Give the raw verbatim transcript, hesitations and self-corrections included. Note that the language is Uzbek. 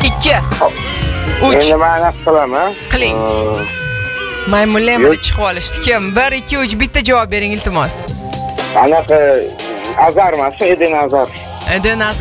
ikki, uch. Endi men aniq qilaman. Qiling. Maymunlar ham chiqib olishdi. Kim? bir, ikki, uch bitta javob bering iltimos. Anaqa Azar emas, Eden Azar. Eden Azar